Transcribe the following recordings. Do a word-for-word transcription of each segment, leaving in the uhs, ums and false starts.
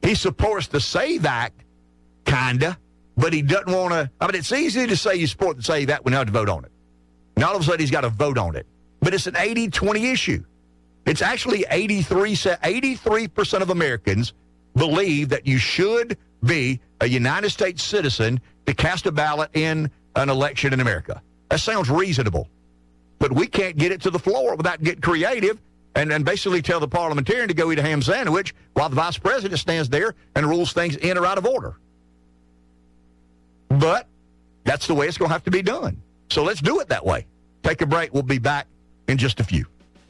He supports the SAVE Act, kind of, but he doesn't want to. I mean, it's easy to say you support the SAVE Act when you have to vote on it. And all of a sudden, he's got to vote on it. But it's an eighty twenty issue. It's actually eighty-three, eighty-three percent of Americans believe that you should be a United States citizen to cast a ballot in an election in America. That sounds reasonable. But we can't get it to the floor without getting creative and, and basically tell the parliamentarian to go eat a ham sandwich while the vice president stands there and rules things in or out of order. But that's the way it's going to have to be done. So let's do it that way. Take a break. We'll be back in just a few.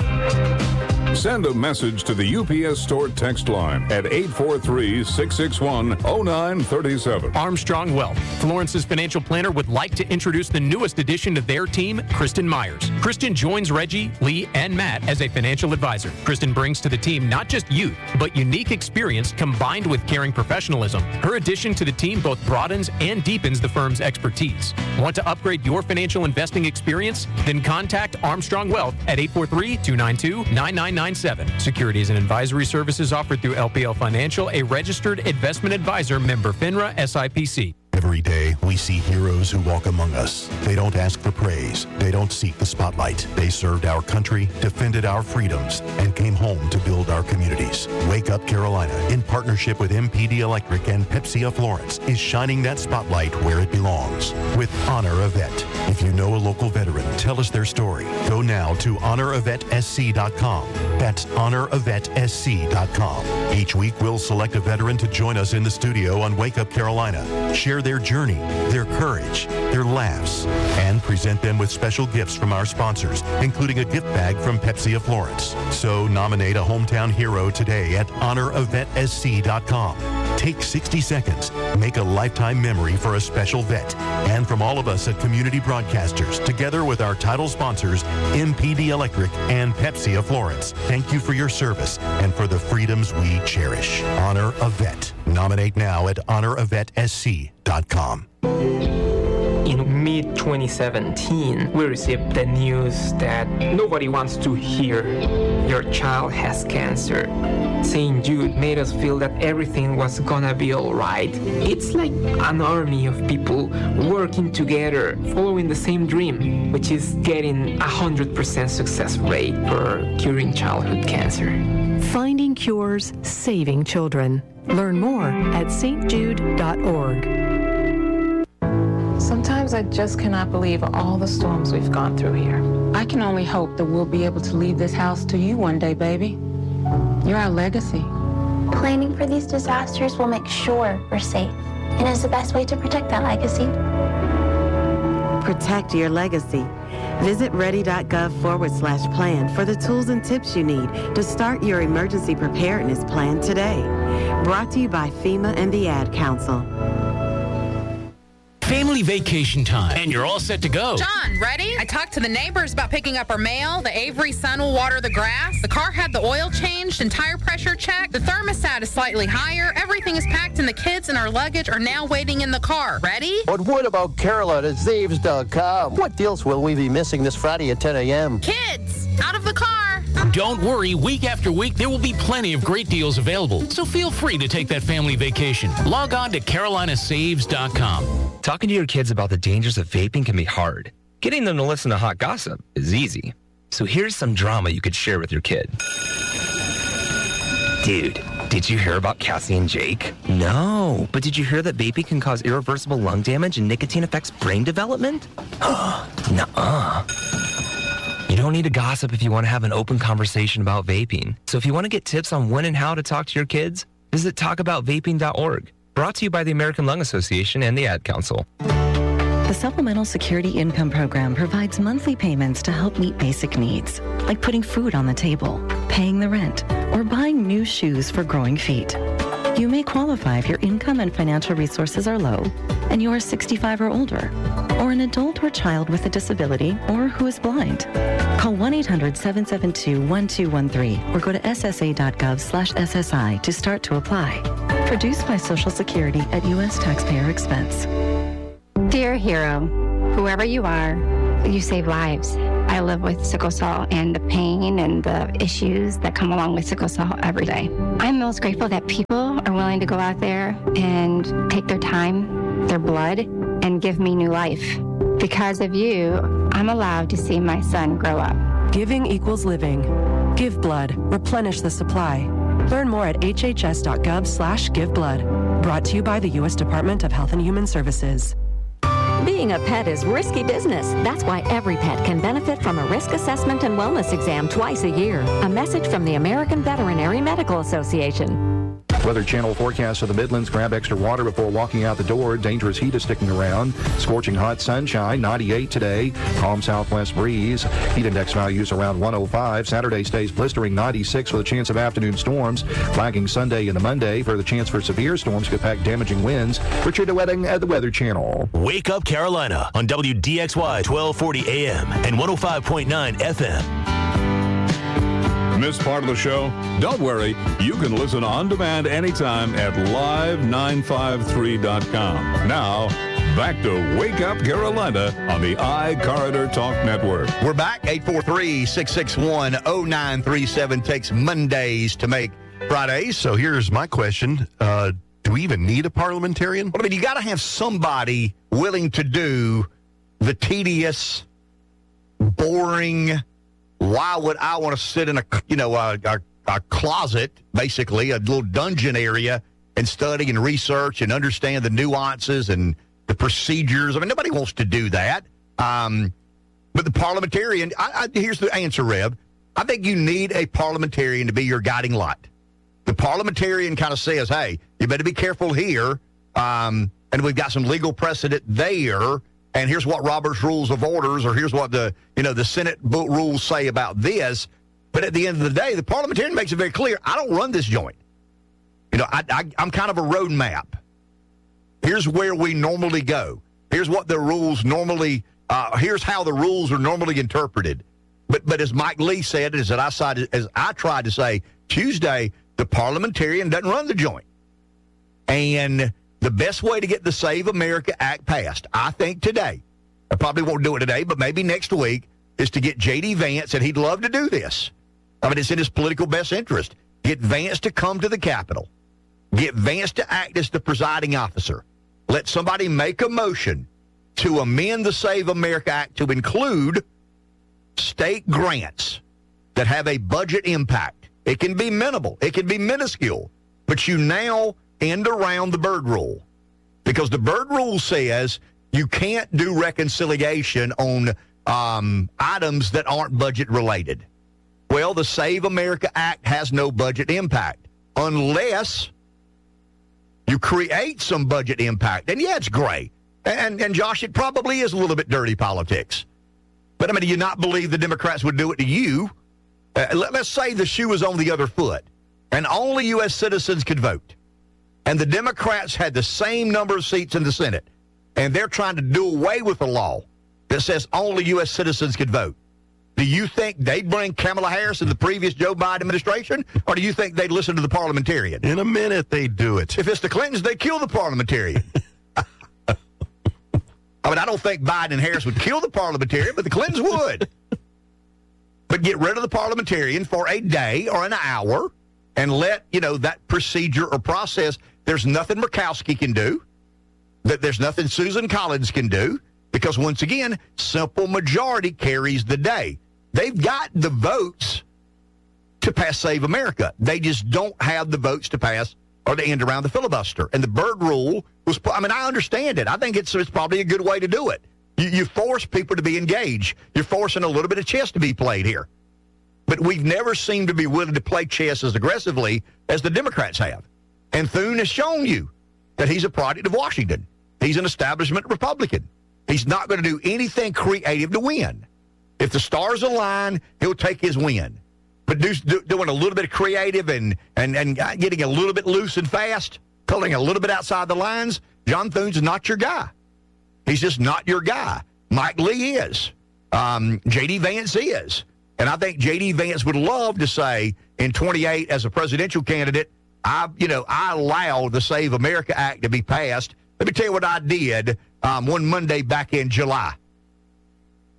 Send a message to the U P S Store text line at eight four three, six six one, zero nine three seven. Armstrong Wealth, Florence's financial planner, would like to introduce the newest addition to their team, Kristen Myers. Kristen joins Reggie, Lee, and Matt as a financial advisor. Kristen brings to the team not just youth, but unique experience combined with caring professionalism. Her addition to the team both broadens and deepens the firm's expertise. Want to upgrade your financial investing experience? Then contact Armstrong Wealth at eight four three, two nine two, nine nine nine seven. Securities and advisory services offered through L P L Financial, a registered investment advisor, member FINRA S I P C. Every day, we see heroes who walk among us. They don't ask for praise. They don't seek the spotlight. They served our country, defended our freedoms, and came home to build our communities. Wake Up Carolina, in partnership with M P D Electric and Pepsi of Florence, is shining that spotlight where it belongs with Honor a Vet. If you know a local veteran, tell us their story. Go now to honor a vet s c dot com. That's honor a vet s c dot com. Each week, we'll select a veteran to join us in the studio on Wake Up Carolina. Share their journey, their courage, their laughs, and present them with special gifts from our sponsors, including a gift bag from Pepsi of Florence. So nominate a hometown hero today at honor a vet s c dot com. Take sixty seconds, make a lifetime memory for a special vet. And from all of us at Community Broadcasters, together with our title sponsors, M P D Electric and Pepsi of Florence, thank you for your service and for the freedoms we cherish. Honor a Vet. Nominate now at honor a vet s c dot com. In mid twenty seventeen, we received the news that nobody wants to hear your child has cancer. Saint Jude made us feel that everything was gonna be alright. It's like an army of people working together, following the same dream, which is getting a one hundred percent success rate for curing childhood cancer. Finding cures, saving children. Learn more at s t jude dot org. Sometimes I just cannot believe all the storms we've gone through here. I can only hope that we'll be able to leave this house to you one day, baby. You're our legacy. Planning for these disasters will make sure we're safe, and is the best way to protect that legacy. Protect your legacy. Visit ready.gov forward slash plan for the tools and tips you need to start your emergency preparedness plan today. Brought to you by FEMA and the Ad Council. Family vacation time, and you're all set to go. John, ready? I talked to the neighbors about picking up our mail. The Avery son will water the grass. The car had the oil changed and tire pressure checked. The thermostat is slightly higher. Everything is packed, and the kids and our luggage are now waiting in the car. Ready? But what about Carolina Zaves dot com? What deals will we be missing this Friday at ten a.m.? Kids, out of the car. Don't worry, week after week, there will be plenty of great deals available. So feel free to take that family vacation. Log on to carolina saves dot com. Talking to your kids about the dangers of vaping can be hard. Getting them to listen to hot gossip is easy. So here's some drama you could share with your kid. Dude, did you hear about Cassie and Jake? No, but did you hear that vaping can cause irreversible lung damage and nicotine affects brain development? Nuh-uh. You don't need to gossip if you want to have an open conversation about vaping. So if you want to get tips on when and how to talk to your kids, visit talk about vaping dot org. Brought to you by the American Lung Association and the Ad Council. The Supplemental Security Income Program provides monthly payments to help meet basic needs, like putting food on the table, paying the rent, or buying new shoes for growing feet. You may qualify if your income and financial resources are low, and you are sixty-five or older, or an adult or child with a disability, or who is blind. Call one eight hundred, seven seven two, one two one three or go to s s a dot gov slash s s i to start to apply. Produced by Social Security at U S taxpayer expense. Dear hero, whoever you are, you save lives. I live with sickle cell and the pain and the issues that come along with sickle cell every day. I'm most grateful that people are willing to go out there and take their time, their blood, and give me new life. Because of you, I'm allowed to see my son grow up. Giving equals living. Give blood. Replenish the supply. Learn more at hhs.gov slash give blood. Brought to you by the U S Department of Health and Human Services. Being a pet is risky business. That's why every pet can benefit from a risk assessment and wellness exam twice a year. A message from the American Veterinary Medical Association. Weather Channel forecast for the Midlands. Grab extra water before walking out the door. Dangerous heat is sticking around. Scorching hot sunshine, ninety-eight today. Calm southwest breeze. Heat index values around one oh five. Saturday stays blistering, ninety-six with a chance of afternoon storms. Flagging Sunday into Monday for the chance for severe storms could pack damaging winds. Richard DeWetting at the Weather Channel. Wake Up Carolina on W D X Y twelve forty A M and one oh five point nine F M. Missed part of the show? Don't worry. You can listen on demand anytime at live nine five three dot com. Now, back to Wake Up Carolina on the iCarter Talk Network. We're back. eight four three, six six one, oh nine three seven takes Mondays to make Fridays. So here's my question. Uh, do we even need a parliamentarian? Well, I mean, you got to have somebody willing to do the tedious, boring, why would I want to sit in a, you know, a, a, a closet, basically, a little dungeon area, and study and research and understand the nuances and the procedures? I mean, nobody wants to do that. Um, but the parliamentarian, I, I, here's the answer, Rev. I think you need a parliamentarian to be your guiding light. The parliamentarian kind of says, hey, you better be careful here, um, and we've got some legal precedent there, and here's what Robert's Rules of Orders, or here's what the, you know, the Senate rules say about this. But at the end of the day, the parliamentarian makes it very clear, I don't run this joint. You know, I, I, I'm kind of a roadmap. Here's where we normally go. Here's what the rules normally, uh, here's how the rules are normally interpreted. But but as Mike Lee said, as I, cited, as I tried to say Tuesday, the parliamentarian doesn't run the joint. And the best way to get the Save America Act passed, I think today, I probably won't do it today, but maybe next week, is to get J D. Vance, and he'd love to do this. I mean, it's in his political best interest. Get Vance to come to the Capitol. Get Vance to act as the presiding officer. Let somebody make a motion to amend the Save America Act to include state grants that have a budget impact. It can be minimal. It can be minuscule. But you now end around the Byrd Rule, because the Byrd Rule says you can't do reconciliation on um, items that aren't budget related. Well, the Save America Act has no budget impact unless you create some budget impact. And yeah, it's gray. And, and Josh, it probably is a little bit dirty politics. But I mean, do you not believe the Democrats would do it to you? Uh, let, let's say the shoe was on the other foot and only U S citizens could vote. And the Democrats had the same number of seats in the Senate, and they're trying to do away with a law that says only U S citizens could vote. Do you think they'd bring Kamala Harris in the previous Joe Biden administration, or do you think they'd listen to the parliamentarian? In a minute, they'd do it. If it's the Clintons, they'd kill the parliamentarian. I mean, I don't think Biden and Harris would kill the parliamentarian, but the Clintons would. But get rid of the parliamentarian for a day or an hour and let, you know, that procedure or process. There's nothing Murkowski can do. That there's nothing Susan Collins can do, because once again, simple majority carries the day. They've got the votes to pass Save America. They just don't have the votes to pass or to end around the filibuster. And the Byrd Rule was, I mean, I understand it. I think it's, it's probably a good way to do it. You, you force people to be engaged. You're forcing a little bit of chess to be played here. But we've never seemed to be willing to play chess as aggressively as the Democrats have. And Thune has shown you that he's a product of Washington. He's an establishment Republican. He's not going to do anything creative to win. If the stars align, he'll take his win. But do, do, doing a little bit of creative and, and, and getting a little bit loose and fast, pulling a little bit outside the lines, John Thune's not your guy. He's just not your guy. Mike Lee is. Um, J D. Vance is. And I think J D. Vance would love to say in twenty-eight as a presidential candidate, I, you know, I allowed the Save America Act to be passed. Let me tell you what I did um, one Monday back in July.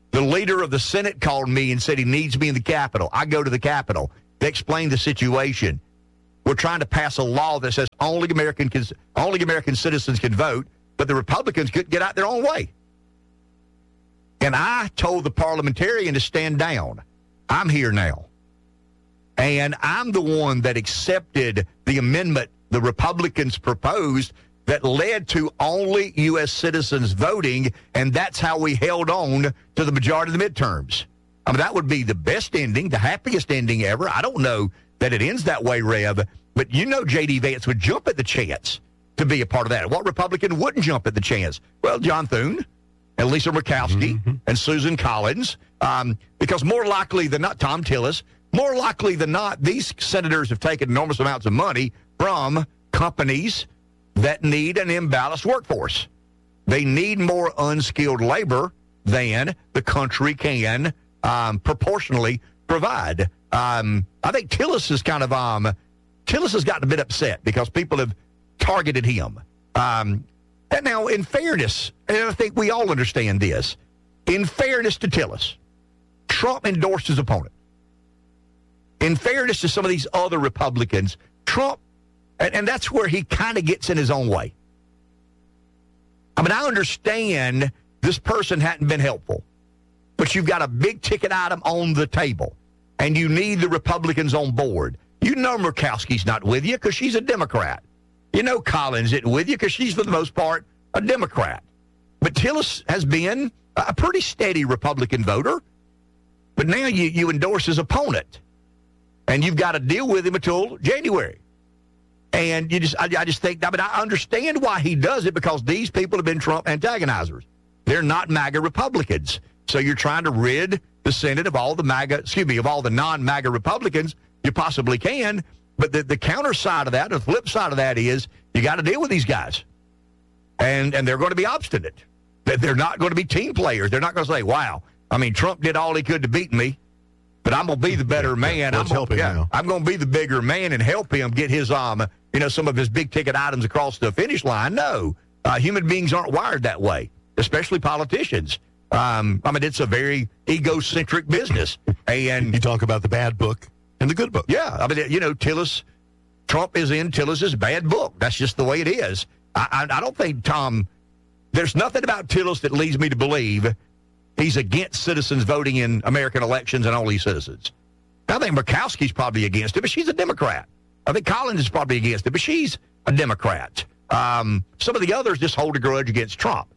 The leader of the Senate called me and said he needs me in the Capitol. I go to the Capitol. They explain the situation. We're trying to pass a law that says only American only American citizens can vote, but the Republicans couldn't get out their own way. And I told the parliamentarian to stand down. I'm here now. And I'm the one that accepted the amendment the Republicans proposed that led to only U S citizens voting, and that's how we held on to the majority of the midterms. I mean, that would be the best ending, the happiest ending ever. I don't know that it ends that way, Rev, but you know J D. Vance would jump at the chance to be a part of that. What Republican wouldn't jump at the chance? Well, John Thune and Lisa Murkowski mm-hmm. and Susan Collins, um, because more likely than not, Tom Tillis, more likely than not, these senators have taken enormous amounts of money from companies that need an imbalanced workforce. They need more unskilled labor than the country can um, proportionally provide. Um, I think Tillis is kind of, um, Tillis has gotten a bit upset because people have targeted him. Um, and now, in fairness, and I think we all understand this, in fairness to Tillis, Trump endorsed his opponent. In fairness to some of these other Republicans, Trump, and, and that's where he kind of gets in his own way. I mean, I understand this person hadn't been helpful, but you've got a big ticket item on the table, and you need the Republicans on board. You know Murkowski's not with you because she's a Democrat. You know Collins isn't with you because she's, for the most part, a Democrat. But Tillis has been a pretty steady Republican voter, but now you, you endorse his opponent. And you've got to deal with him until January. And you just, I, I just think, I mean, I understand why he does it because these people have been Trump antagonizers. They're not MAGA Republicans. So you're trying to rid the Senate of all the MAGA, excuse me, of all the non-MAGA Republicans you possibly can. But the, the counter side of that, or the flip side of that is you got to deal with these guys. And, and they're going to be obstinate. They're not going to be team players. They're not going to say, wow, I mean, Trump did all he could to beat me. But I'm going to be the better man. Let's I'm help gonna, him yeah, now. I'm going to be the bigger man and help him get his, um, you know, some of his big ticket items across the finish line. No, uh, human beings aren't wired that way, especially politicians. Um, I mean, it's a very egocentric business. And you talk about the bad book and the good book. Yeah, I mean, you know, Tillis, Trump is in Tillis's bad book. That's just the way it is. I, I, I don't think Tom. There's nothing about Tillis that leads me to believe he's against citizens voting in American elections and only citizens. I think Murkowski's probably against it, but she's a Democrat. I think Collins is probably against it, but she's a Democrat. Um, some of the others just hold a grudge against Trump.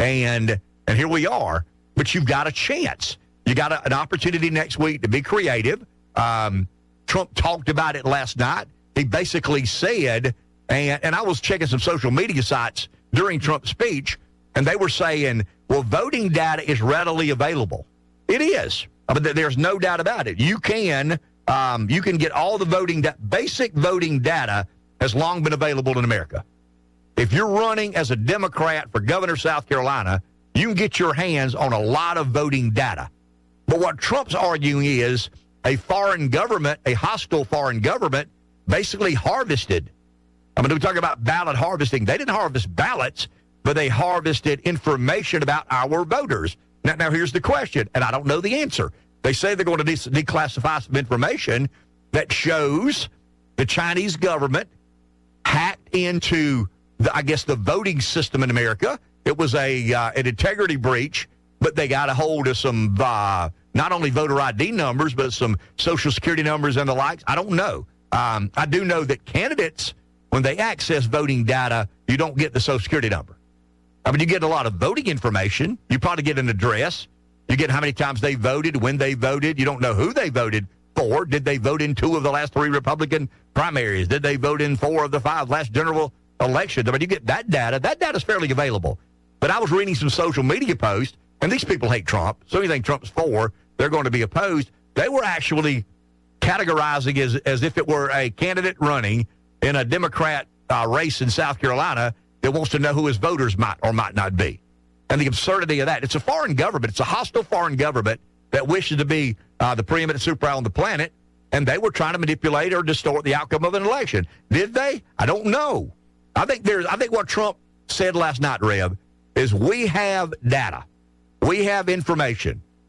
And and here we are. But you've got a chance. You got a, an opportunity next week to be creative. Um, Trump talked about it last night. He basically said, and, and I was checking some social media sites during Trump's speech, and they were saying, well, voting data is readily available. It is. I mean, there's no doubt about it. You can um, you can get all the voting, da- basic voting data has long been available in America. If you're running as a Democrat for governor of South Carolina, you can get your hands on a lot of voting data. But what Trump's arguing is a foreign government, a hostile foreign government, basically harvested. I mean, we talk about ballot harvesting. They didn't harvest ballots, but they harvested information about our voters. Now, now here's the question, and I don't know the answer. They say they're going to de- declassify some information that shows the Chinese government hacked into, the, I guess, the voting system in America. It was a uh, an integrity breach, but they got a hold of some, uh, not only voter I D numbers, but some Social Security numbers and the likes. I don't know. Um, I do know that candidates, when they access voting data, you don't get the Social Security number. I mean, you get a lot of voting information. You probably get an address. You get how many times they voted, when they voted. You don't know who they voted for. Did they vote in two of the last three Republican primaries? Did they vote in four of the five last general elections? I mean, you get that data. That data is fairly available. But I was reading some social media posts, and these people hate Trump. So anything Trump's for, they're going to be opposed. They were actually categorizing as, as if it were a candidate running in a Democrat uh, race in South Carolina that wants to know who his voters might or might not be. And the absurdity of that. It's a foreign government. It's a hostile foreign government that wishes to be uh, the preeminent superpower on the planet, and they were trying to manipulate or distort the outcome of an election. Did they? I don't know. I think there's. I think what Trump said last night, Rev, is we have data. We have information.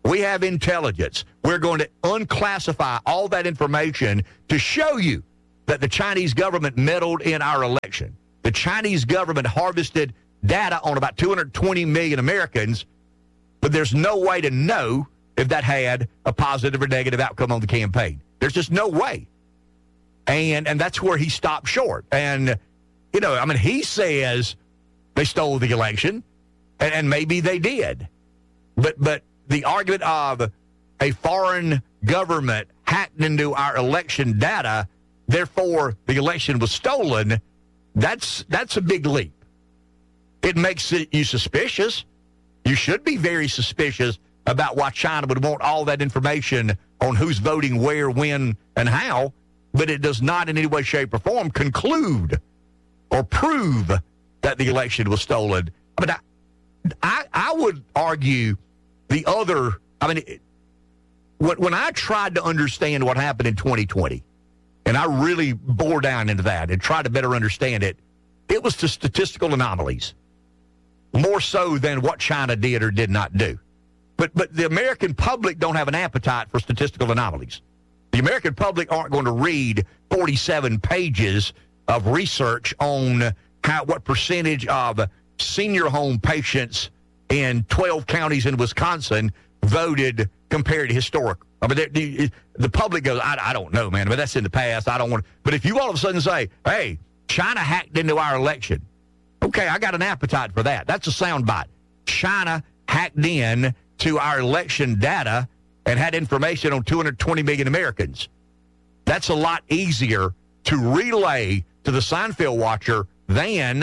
We have intelligence. We're going to unclassify all that information to show you that the Chinese government meddled in our election. The Chinese government harvested data on about two hundred twenty million Americans, but there's no way to know if that had a positive or negative outcome on the campaign. There's just no way. And and that's where he stopped short. And, you know, I mean, he says they stole the election, and, and maybe they did. But but the argument of a foreign government hacked into our election data, therefore the election was stolen, that's that's a big leap. It makes it, you suspicious. You should be very suspicious about why China would want all that information on who's voting where, when, and how, but it does not in any way, shape, or form conclude or prove that the election was stolen. I mean, I, I, I would argue the other, I mean, it, when, when I tried to understand what happened in twenty twenty, and I really bore down into that and tried to better understand it, it was the statistical anomalies, more so than what China did or did not do. But but the American public don't have an appetite for statistical anomalies. The American public aren't going to read forty-seven pages of research on how what percentage of senior home patients in twelve counties in Wisconsin voted compared to historic. I mean, the, the public goes, I, I don't know, man, but that's in the past. I don't want to. But if you all of a sudden say, hey, China hacked into our election, okay, I got an appetite for that. That's a soundbite. China hacked in to our election data and had information on two hundred twenty million Americans. That's a lot easier to relay to the Seinfeld watcher than,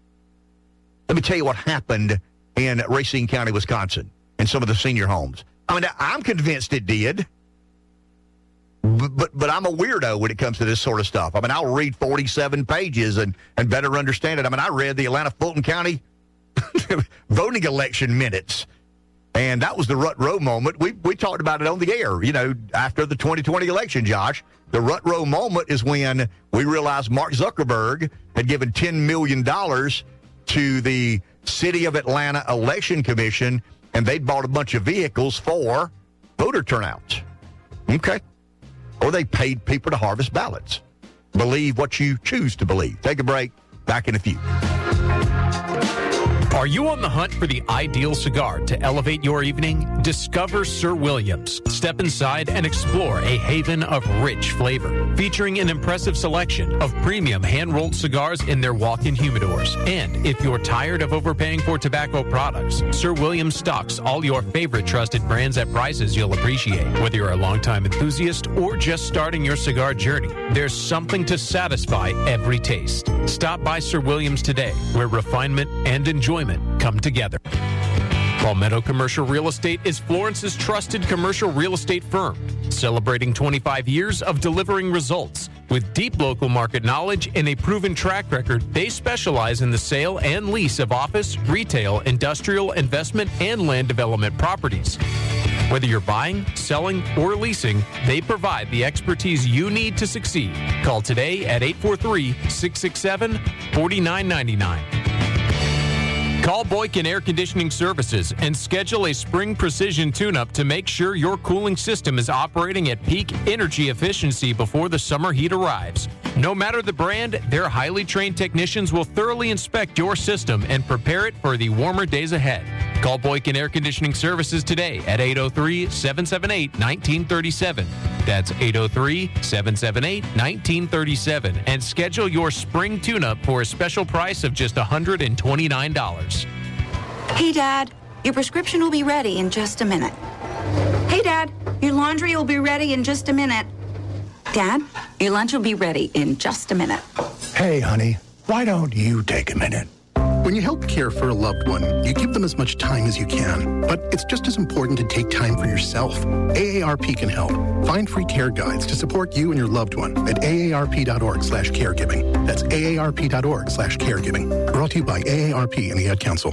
let me tell you what happened in Racine County, Wisconsin, in some of the senior homes. I mean, I'm convinced it did, but, but but I'm a weirdo when it comes to this sort of stuff. I mean, I'll read forty-seven pages and, and better understand it. I mean, I read the Atlanta Fulton County voting election minutes, and that was the rut row moment. We we talked about it on the air, you know, after the twenty twenty election, Josh. The rut row moment is when we realized Mark Zuckerberg had given ten million dollars to the City of Atlanta Election Commission, and they bought a bunch of vehicles for voter turnouts. Okay. Or they paid people to harvest ballots. Believe what you choose to believe. Take a break. Back in a few. Are you on the hunt for the ideal cigar to elevate your evening? Discover Sir Williams. Step inside and explore a haven of rich flavor, featuring an impressive selection of premium hand-rolled cigars in their walk-in humidors. And if you're tired of overpaying for tobacco products, Sir Williams stocks all your favorite trusted brands at prices you'll appreciate. Whether you're a longtime enthusiast or just starting your cigar journey, there's something to satisfy every taste. Stop by Sir Williams today, where refinement and enjoyment come together. Palmetto Commercial Real Estate is Florence's trusted commercial real estate firm, celebrating twenty-five years of delivering results. With deep local market knowledge and a proven track record, they specialize in the sale and lease of office, retail, industrial, investment, and land development properties. Whether you're buying, selling, or leasing, they provide the expertise you need to succeed. Call today at eight four three, six six seven, four nine nine nine. Call Boykin Air Conditioning Services and schedule a spring precision tune-up to make sure your cooling system is operating at peak energy efficiency before the summer heat arrives. No matter the brand, their highly trained technicians will thoroughly inspect your system and prepare it for the warmer days ahead. Call Boykin Air Conditioning Services today at eight oh three, seven seven eight, one nine three seven. That's eight oh three, seven seven eight, one nine three seven. And schedule your spring tune-up for a special price of just one hundred twenty-nine dollars. Hey, Dad, your prescription will be ready in just a minute. Hey, Dad, your laundry will be ready in just a minute. Dad, your lunch will be ready in just a minute. Hey, honey, why don't you take a minute? When you help care for a loved one, you give them as much time as you can. But it's just as important to take time for yourself. A A R P can help. Find free care guides to support you and your loved one at A A R P dot org slash caregiving. That's A A R P dot org slash caregiving. Brought to you by A A R P and the Ad Council.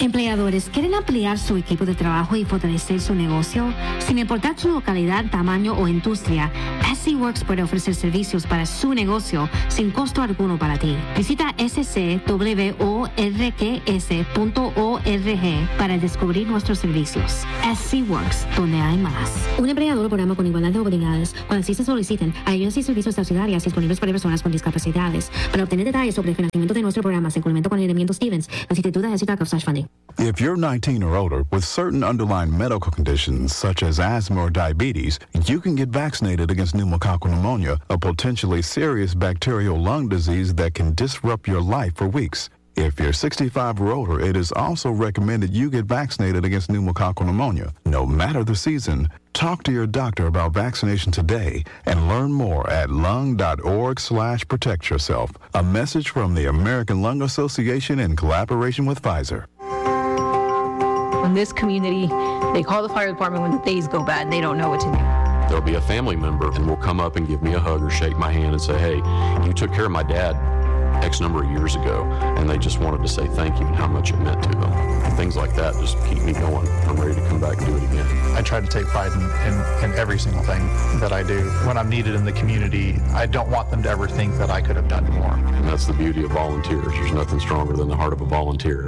Empleadores, ¿quieren ampliar su equipo de trabajo y fortalecer su negocio? Sin importar su localidad, tamaño o industria, S C Works puede ofrecer servicios para su negocio sin costo alguno para ti. Visita s c w o r k s punto org para descubrir nuestros servicios. S C Works, donde hay más. Un empleador o programa con igualdad de oportunidades. Cuando así se soliciten, ayudas y servicios auxiliares disponibles para personas con discapacidades. Para obtener detalles sobre el financiamiento de nuestro programa, se complementa con el elemento Stevens, la Instituto de H slash funding. If you're nineteen or older with certain underlying medical conditions such as asthma or diabetes, you can get vaccinated against pneumococcal pneumonia, a potentially serious bacterial lung disease that can disrupt your life for weeks. If you're sixty-five or older, it is also recommended you get vaccinated against pneumococcal pneumonia, no matter the season. Talk to your doctor about vaccination today and learn more at lung.org slash protect yourself. A message from the American Lung Association in collaboration with Pfizer. In this community, they call the fire department when the days go bad and they don't know what to do. There'll be a family member and will come up and give me a hug or shake my hand and say, hey, you took care of my dad X number of years ago, and they just wanted to say thank you and how much it meant to them. Things like that just keep me going. I'm ready to come back and do it again. I try to take pride in, in, in every single thing that I do. When I'm needed in the community, I don't want them to ever think that I could have done more. And that's the beauty of volunteers. There's nothing stronger than the heart of a volunteer.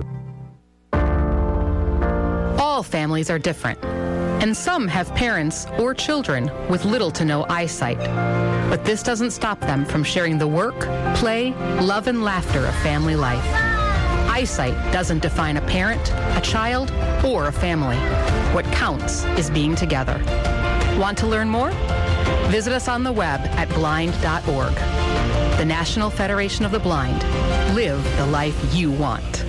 All families are different, and some have parents or children with little to no eyesight. But this doesn't stop them from sharing the work, play, love, and laughter of family life. Eyesight doesn't define a parent, a child, or a family. What counts is being together. Want to learn more? Visit us on the web at blind dot org. The National Federation of the Blind. Live the life you want.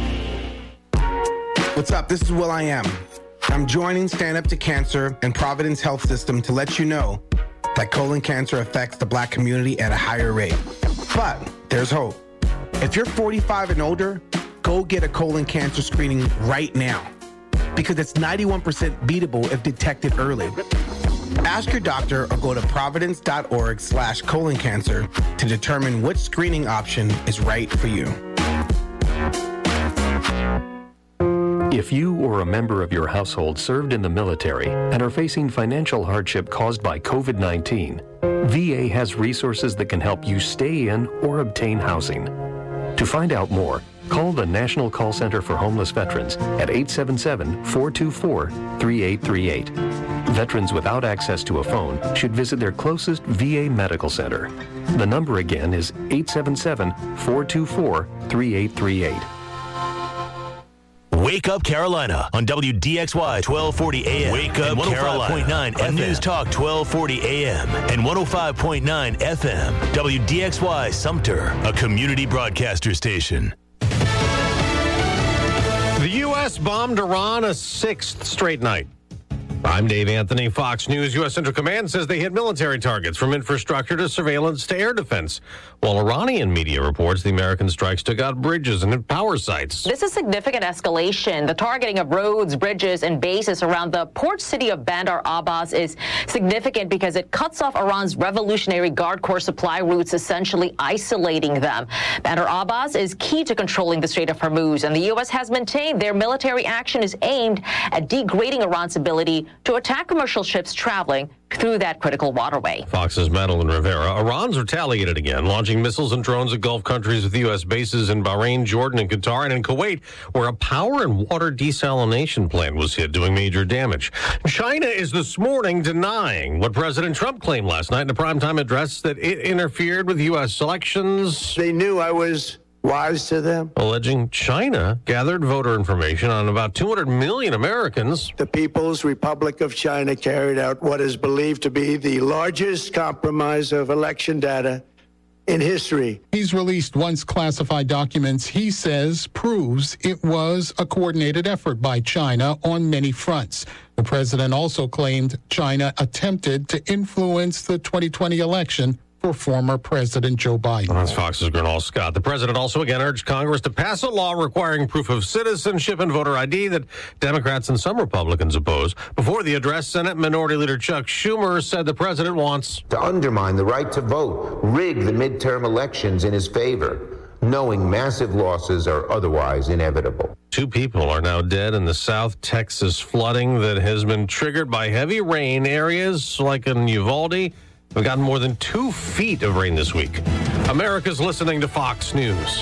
What's up? This is Will I Am. I'm joining Stand Up to Cancer and Providence Health System to let you know that colon cancer affects the Black community at a higher rate. But there's hope. If you're forty-five and older, go get a colon cancer screening right now, because it's ninety-one percent beatable if detected early. Ask your doctor or go to providence dot org slash colon cancer to determine which screening option is right for you. If you or a member of your household served in the military and are facing financial hardship caused by COVID nineteen, V A has resources that can help you stay in or obtain housing. To find out more, call the National Call Center for Homeless Veterans at eight seven seven, four two four, three eight three eight. Veterans without access to a phone should visit their closest V A medical center. The number again is eight seven seven, four two four, three eight three eight. Wake Up Carolina on W D X Y twelve forty A M. Wake Up Carolina one oh five point nine on News Talk twelve forty A M and one oh five point nine F M. W D X Y Sumter, a community broadcaster station. The U S bombed Iran a sixth straight night. I'm Dave Anthony, Fox News. U S Central Command says they hit military targets from infrastructure to surveillance to air defense, while Iranian media reports the American strikes took out bridges and power sites. This is significant escalation. The targeting of roads, bridges, and bases around the port city of Bandar Abbas is significant because it cuts off Iran's Revolutionary Guard Corps supply routes, essentially isolating them. Bandar Abbas is key to controlling the Strait of Hormuz, and the U S has maintained their military action is aimed at degrading Iran's ability to attack commercial ships traveling through that critical waterway. Fox's Madeline Rivera. Iran's retaliated again, launching missiles and drones at Gulf countries with U S bases in Bahrain, Jordan, and Qatar, and in Kuwait, where a power and water desalination plant was hit, doing major damage. China is this morning denying what President Trump claimed last night in a primetime address, that it interfered with U S elections. They knew I was wise to them. Alleging China gathered voter information on about two hundred million Americans. The People's Republic of China carried out what is believed to be the largest compromise of election data in history. He's released once classified documents he says proves it was a coordinated effort by China on many fronts. The president also claimed China attempted to influence the twenty twenty election for former President Joe Biden. That's Fox's Gernal Scott. The president also again urged Congress to pass a law requiring proof of citizenship and voter I D that Democrats and some Republicans oppose. Before the address, Senate Minority Leader Chuck Schumer said the president wants to undermine the right to vote, rig the midterm elections in his favor, knowing massive losses are otherwise inevitable. Two people are now dead in the South Texas flooding that has been triggered by heavy rain. Areas like in Uvalde have gotten more than two feet of rain this week. America's listening to Fox News.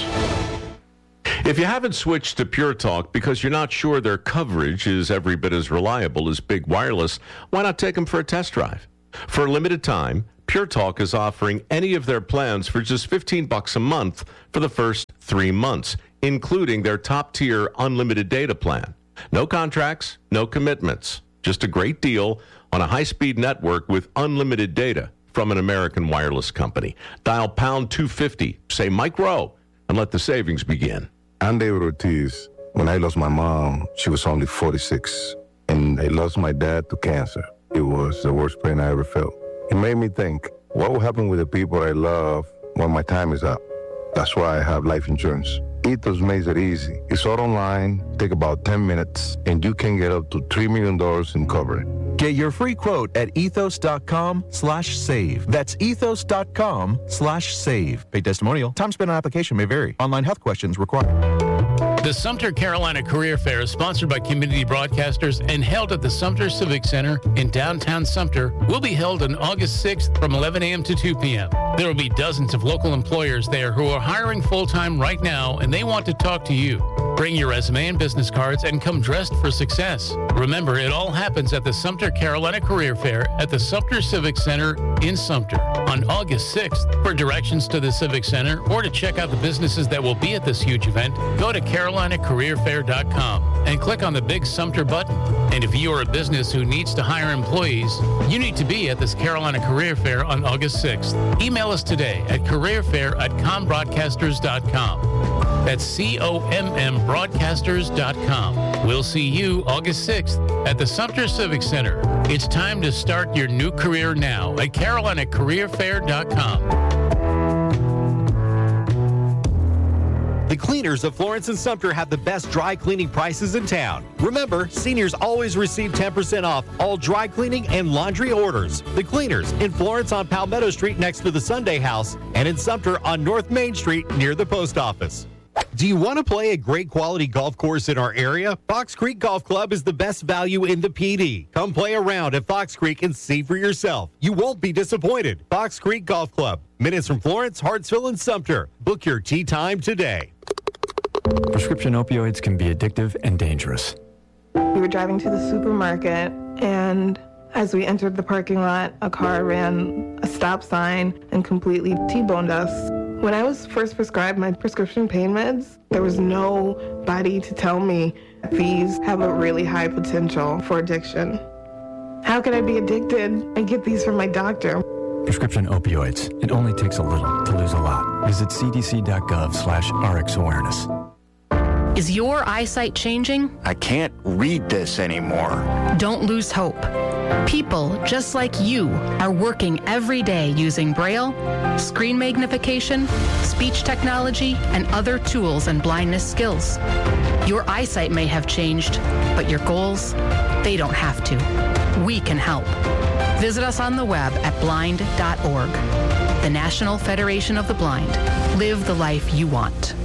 If you haven't switched to Pure Talk because you're not sure their coverage is every bit as reliable as Big Wireless, why not take them for a test drive? For a limited time, Pure Talk is offering any of their plans for just fifteen bucks a month for the first three months, including their top-tier unlimited data plan. No contracts, no commitments, just a great deal on a high-speed network with unlimited data from an American wireless company. Dial pound two fifty, say Mike Rowe, and let the savings begin. I'm David Ortiz. When I lost my mom, she was only forty-six, and I lost my dad to cancer. It was the worst pain I ever felt. It made me think, what will happen with the people I love when my time is up? That's why I have life insurance. Ethos makes it easy. It's all online, take about ten minutes, and you can get up to three million dollars in coverage. Get your free quote at ethos.com slash save. That's ethos.com slash save. Paid testimonial. Time spent on application may vary. Online health questions required. The Sumter Carolina Career Fair is sponsored by Community Broadcasters and held at the Sumter Civic Center in downtown Sumter. Will be held on August sixth from eleven a.m. to two p.m. There will be dozens of local employers there who are hiring full-time right now, and they want to talk to you. Bring your resume and business cards and come dressed for success. Remember, it all happens at the Sumter Carolina Career Fair at the Sumter Civic Center in Sumter on August sixth. For directions to the Civic Center or to check out the businesses that will be at this huge event, go to carolina career fair dot com and click on the big Sumter button. And if you are a business who needs to hire employees, you need to be at this Carolina Career Fair on August sixth. Email us today at careerfair at combroadcasters dot com. That's C O M M broadcasters dot com. We'll see you August sixth at the Sumter Civic Center. It's time to start your new career now at carolina career fair dot com. The cleaners of Florence and Sumter have the best dry cleaning prices in town. Remember, seniors always receive ten percent off all dry cleaning and laundry orders. The cleaners in Florence on Palmetto Street next to the Sunday House and in Sumter on North Main Street near the post office. Do you want to play a great quality golf course in our area? Fox Creek Golf Club is the best value in the P D. Come play around at Fox Creek and see for yourself. You won't be disappointed. Fox Creek Golf Club. Minutes from Florence, Hartsville, and Sumter. Book your tee time today. Prescription opioids can be addictive and dangerous. We were driving to the supermarket, and as we entered the parking lot, a car ran a stop sign and completely T-boned us. When I was first prescribed my prescription pain meds, there was nobody to tell me these have a really high potential for addiction. How could I be addicted and get these from my doctor? Prescription opioids. It only takes a little to lose a lot. Visit c d c dot gov slash r x awareness. Is your eyesight changing? I can't read this anymore. Don't lose hope. People just like you are working every day using Braille, screen magnification, speech technology, and other tools and blindness skills. Your eyesight may have changed, but your goals, they don't have to. We can help. Visit us on the web at blind dot org. The National Federation of the Blind. Live the life you want.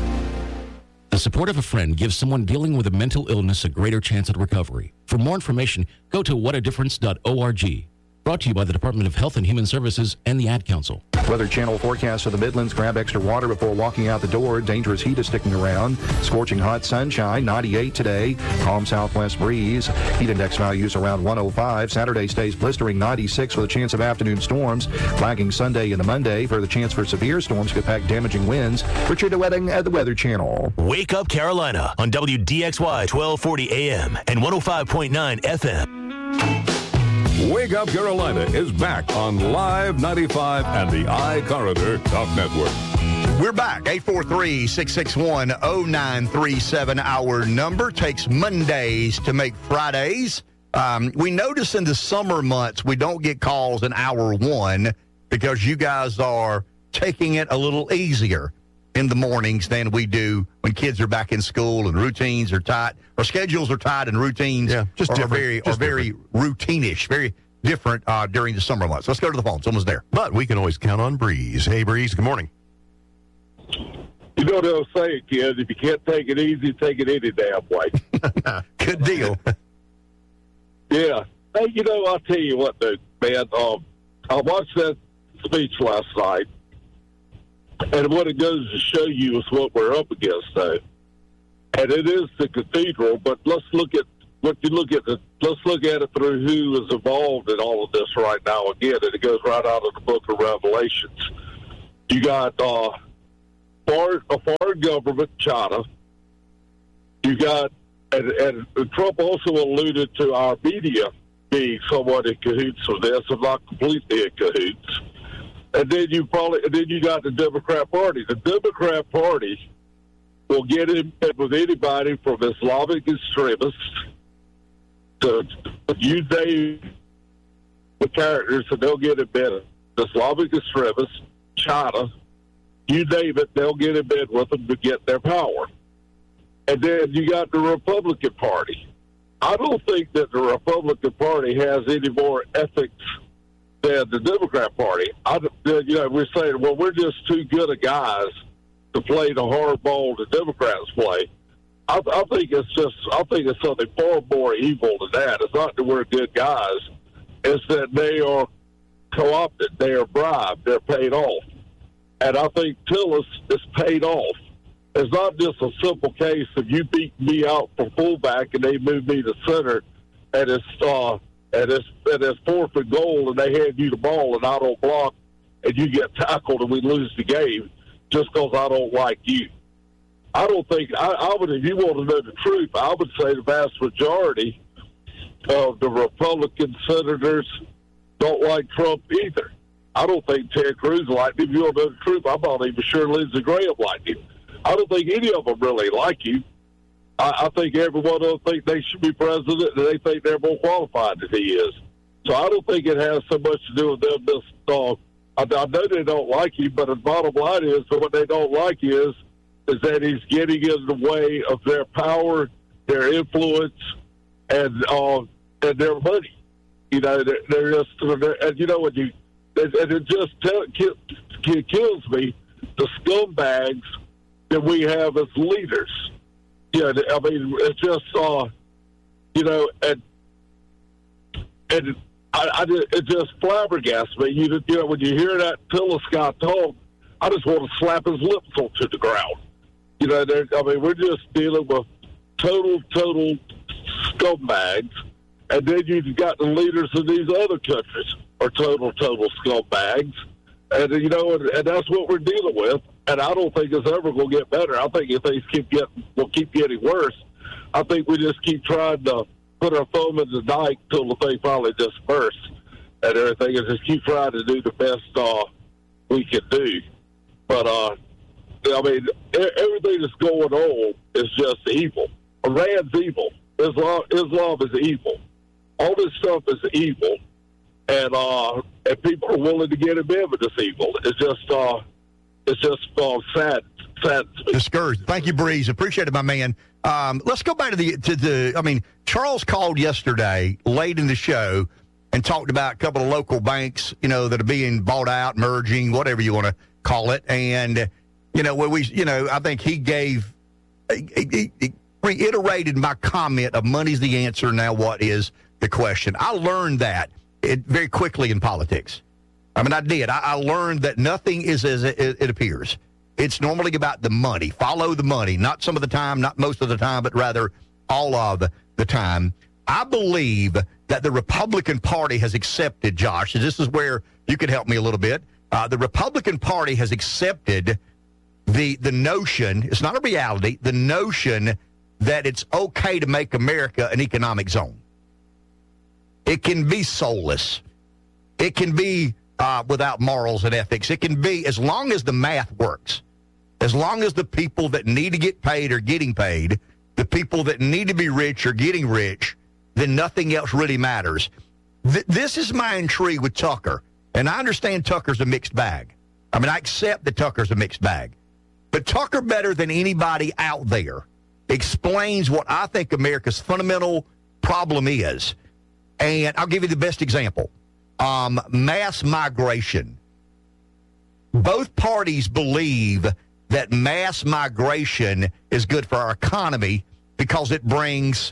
The support of a friend gives someone dealing with a mental illness a greater chance at recovery. For more information, go to what a difference dot org. Brought to you by the Department of Health and Human Services and the Ad Council. Weather Channel forecast for the Midlands. Grab extra water before walking out the door. Dangerous heat is sticking around. Scorching hot sunshine, ninety-eight today. Calm southwest breeze. Heat index values around one oh five. Saturday stays blistering, ninety-six with a chance of afternoon storms. Flagging Sunday into Monday for the chance for severe storms could pack damaging winds. Richard DeWetting at the Weather Channel. Wake Up Carolina on W D X Y twelve forty A M and one oh five point nine F M. Wake Up Carolina is back on Live ninety-five and the iCorridor Talk Network. We're back. eight four three, six six one, oh nine three seven. Our number takes Mondays to make Fridays. Um, we notice in the summer months we don't get calls in hour one because you guys are taking it a little easier in the mornings than we do when kids are back in school and routines are tight, or schedules are tight and routines yeah, just are, are very just are very routine-ish, very different uh, during the summer months. Let's go to the phone. Someone's there. But we can always count on Breeze. Hey, Breeze, good morning. Good know what I'm saying, kid? If you can't take it easy, take it any damn way. Good deal. Yeah. Hey, you know, I'll tell you what, dude, man. Um, I watched that speech last night, and what it goes to show you is what we're up against, though. And it is the cathedral, but let's look at what you look at. The, let's look at it through who is involved in all of this right now. Again, and it goes right out of the Book of Revelations. You got uh, foreign, a foreign government, China. You got, and, and Trump also alluded to our media being somewhat in cahoots with this, and not completely in cahoots. And then you probably, and then you got the Democrat Party. The Democrat Party will get in bed with anybody from Islamic extremists to you name the characters, and they'll get in bed with Islamic extremists, China, you name it, they'll get in bed with them to get their power. And then you got the Republican Party. I don't think that the Republican Party has any more ethics than the Democrat Party. I, you know, we're saying, well, we're just too good of guys to play the hardball the Democrats play. I, I think it's just, I think it's something far more evil than that. It's not that we're good guys. It's that they are co-opted. They are bribed. They're paid off. And I think Tillis is paid off. It's not just a simple case of you beat me out for fullback and they move me to center and it's, uh, and it's, and it's fourth and goal and they hand you the ball and I don't block and you get tackled and we lose the game just because I don't like you. I don't think, I, I would, if you want to know the truth, I would say the vast majority of the Republican senators don't like Trump either. I don't think Ted Cruz liked him. If you want to know the truth, I'm not even sure Lindsey Graham liked him. I don't think any of them really like you. I, I think every one of them think they should be president, and they think they're more qualified than he is. So I don't think it has so much to do with them. This uh, I, I know they don't like you, but the bottom line is that what they don't like is is that he's getting in the way of their power, their influence, and uh, and their money. You know, they're, they're just, they're, and you know what you, and, and it just tell, kill, kills me the scumbags that we have as leaders. Yeah, I mean, it's just, uh, you know, and and I, I it just flabbergasts me. You, you know, when you hear that Tillis guy talk, I just want to slap his lips onto the ground. You know, I mean, we're just dealing with total, total scumbags, and then you've got the leaders of these other countries are total, total scumbags, and you know, and, and that's what we're dealing with. And I don't think it's ever going to get better. I think if things keep getting, will keep getting worse. I think we just keep trying to put our thumb in the dike till the thing finally just bursts and everything, and just keep trying to do the best uh, we can do. But uh, I mean, everything that's going on is just evil. Iran's evil. Islam, Islam is evil. All this stuff is evil, and uh, and people are willing to get in bed with this evil. It's just. Uh, It's just uh, sad, sad. Discouraged. Thank you, Breeze. Appreciate it, my man. Um, let's go back to the to the. I mean, Charles called yesterday late in the show and talked about a couple of local banks, you know, that are being bought out, merging, whatever you want to call it. And you know, where we, you know, I think he gave, he, he, he reiterated my comment of money's the answer. Now, what is the question? I learned that it, very quickly in politics. I mean, I did. I, I learned that nothing is as it, it appears. It's normally about the money. Follow the money. Not some of the time, not most of the time, but rather all of the time. I believe that the Republican Party has accepted, Josh, and this is where you could help me a little bit. Uh, the Republican Party has accepted the the notion, it's not a reality, the notion that it's okay to make America an economic zone. It can be soulless. It can be Uh, without morals and ethics. It can be, as long as the math works, as long as the people that need to get paid are getting paid, the people that need to be rich are getting rich, then nothing else really matters. Th- this is my intrigue with Tucker, and I understand Tucker's a mixed bag. I mean, I accept that Tucker's a mixed bag. But Tucker, better than anybody out there, explains what I think America's fundamental problem is. And I'll give you the best example. Um, mass migration. Both parties believe that mass migration is good for our economy because it brings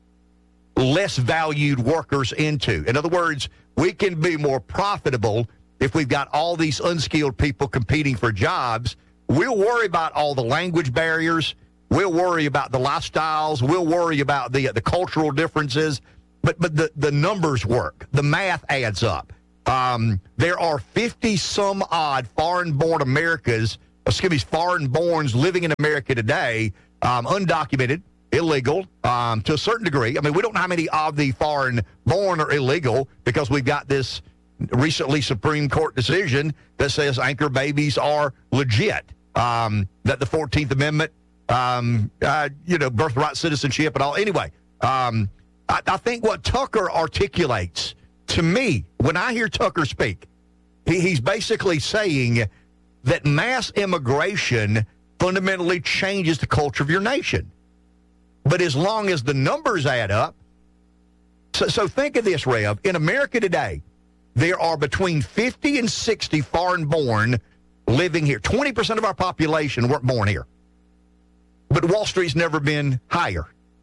less valued workers into. In other words, we can be more profitable if we've got all these unskilled people competing for jobs. We'll worry about all the language barriers. We'll worry about the lifestyles. We'll worry about the the cultural differences. But but the, the numbers work. The math adds up. Um, there are fifty-some odd foreign-born Americans, excuse me, foreign-borns living in America today, um, undocumented, illegal, um, to a certain degree. I mean, we don't know how many of the foreign-born are illegal because we've got this recently Supreme Court decision that says anchor babies are legit, um, that the fourteenth Amendment, um, uh, you know, birthright citizenship and all. Anyway, um, I, I think what Tucker articulates to me, when I hear Tucker speak, he, he's basically saying that mass immigration fundamentally changes the culture of your nation. But as long as the numbers add up, so, so think of this, Rev. In America today, there are between fifty and sixty foreign-born living here. twenty percent of our population weren't born here. But Wall Street's never been higher.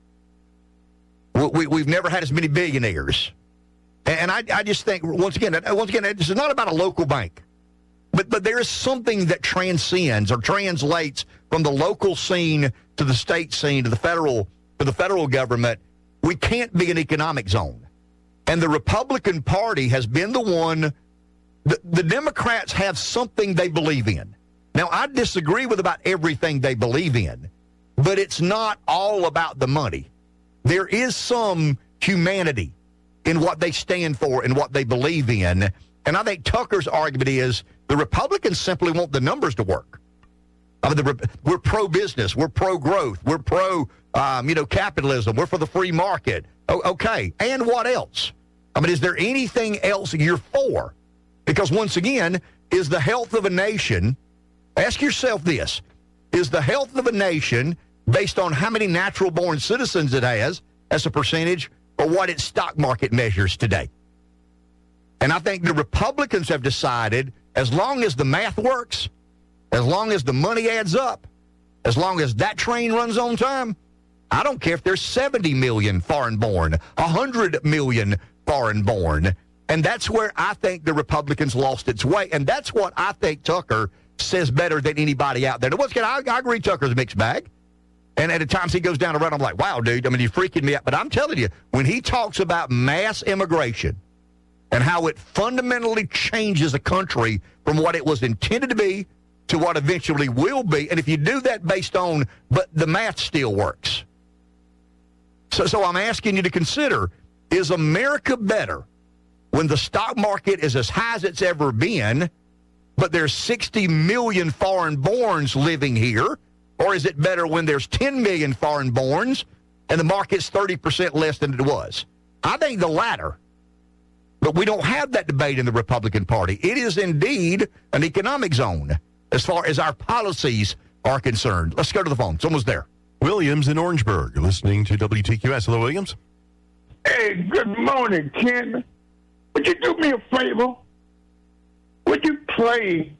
We, we, we've never had as many billionaires. And I, I just think, once again, once again, this is not about a local bank. But, but there is something that transcends or translates from the local scene to the state scene to the federal to the federal government. We can't be an economic zone. And the Republican Party has been the one, the, the Democrats have something they believe in. Now, I disagree with about everything they believe in, but it's not all about the money. There is some humanity in what they stand for and what they believe in. And I think Tucker's argument is the Republicans simply want the numbers to work. I mean, the, we're pro-business. We're pro-growth. We're pro, um, you know, capitalism. We're for the free market. Oh, okay. And what else? I mean, is there anything else you're for? Because once again, is the health of a nation, ask yourself this, is the health of a nation based on how many natural-born citizens it has as a percentage or what its stock market measures today? And I think the Republicans have decided as long as the math works, as long as the money adds up, as long as that train runs on time, I don't care if there's seventy million foreign-born, one hundred million foreign-born. And that's where I think the Republicans lost its way. And that's what I think Tucker says better than anybody out there. Now, once again, I, I agree Tucker's a mixed bag. And at times he goes down around, I'm like, wow, dude, I mean, you're freaking me out. But I'm telling you, when he talks about mass immigration and how it fundamentally changes a country from what it was intended to be to what eventually will be, and if you do that based on, but the math still works. So, so I'm asking you to consider, is America better when the stock market is as high as it's ever been, but there's sixty million foreign-borns living here? Or is it better when there's ten million foreign-borns and the market's thirty percent less than it was? I think the latter. But we don't have that debate in the Republican Party. It is indeed an economic zone as far as our policies are concerned. Let's go to the phone. Someone's there. Williams in Orangeburg. You're listening to W T Q S. Hello, Williams. Hey, good morning, Ken. Would you do me a favor? Would you play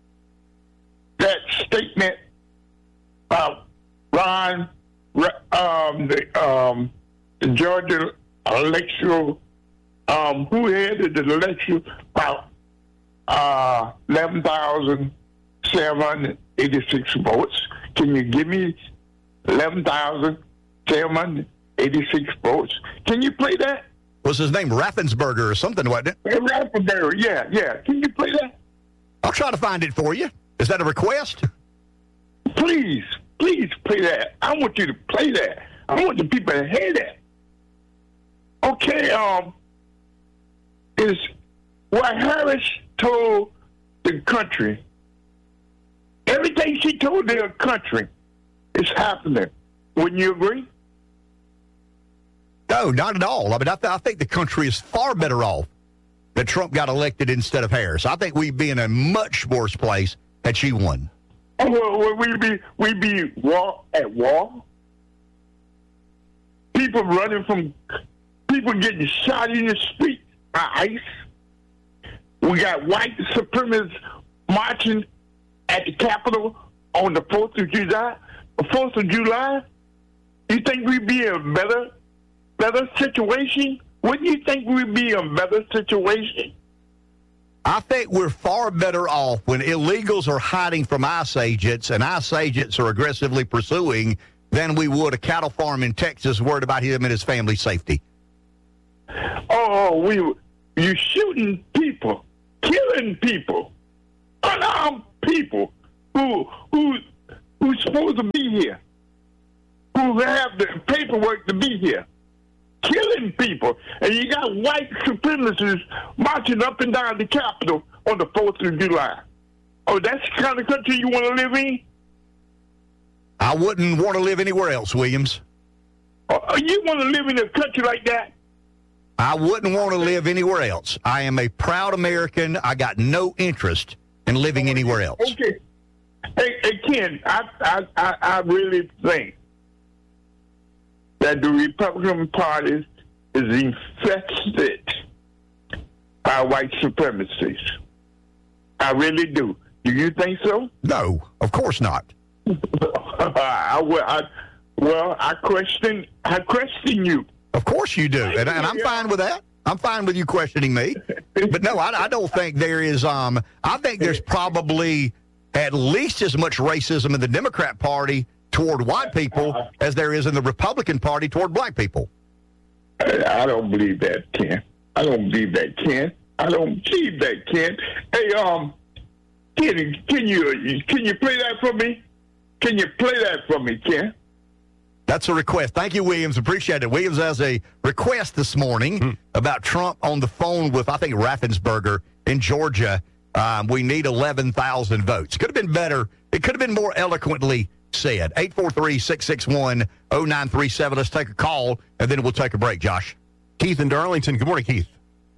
that statement about Ron, um, the, um, the Georgia electoral, um, who headed the election, about uh, eleven thousand seven hundred eighty-six votes. Can you give me eleven thousand seven hundred eighty-six votes? Can you play that? Was his name Raffensperger or something, wasn't it? Hey, Raffensperger, yeah, yeah. Can you play that? I'll try to find it for you. Is that a request? Please, please play that. I want you to play that. I want the people to hear that. Okay, um, is what Harris told the country, everything she told their country is happening. Wouldn't you agree? No, not at all. I mean, I, th- I think the country is far better off that Trump got elected instead of Harris. I think we'd be in a much worse place had she won. Oh, well, well, we'd be, we'd be war at war. People running from, people getting shot in the street by ICE. We got white supremacists marching at the Capitol on the fourth of July, the fourth of July, you think we'd be in a better, better situation? Wouldn't you think we'd be in a better situation? I think we're far better off when illegals are hiding from ICE agents and ICE agents are aggressively pursuing than we would a cattle farm in Texas worried about him and his family's safety. Oh, we you shooting people, killing people, unarmed people who who who's supposed to be here, who have the paperwork to be here, killing people, and you got white supremacists marching up and down the Capitol on the fourth of July. Oh, that's the kind of country you want to live in? I wouldn't want to live anywhere else, Williams. Oh, you want to live in a country like that? I wouldn't want to live anywhere else. I am a proud American. I got no interest in living anywhere else. Okay. Hey, hey Ken, I, I, I, I really think that the Republican Party is infested by white supremacists. I really do. Do you think so? No, of course not. I, I, well, I question, I question you. Of course you do, and, and I'm fine with that. I'm fine with you questioning me. But no, I, I don't think there is. Um, I think there's probably at least as much racism in the Democrat Party toward white people as there is in the Republican Party toward black people. I don't believe that, Ken. I don't believe that, Ken. I don't believe that, Ken. Hey, um, Ken, can you can you play that for me? Can you play that for me, Ken? That's a request. Thank you, Williams. Appreciate it. Williams has a request this morning hmm. about Trump on the phone with, I think, Raffensperger in Georgia. Um, we need eleven thousand votes. Could have been better. It could have been more eloquently said. eight four three, six six one, zero nine three seven. Let's take a call, and then we'll take a break, Josh. Keith in Darlington. Good morning, Keith.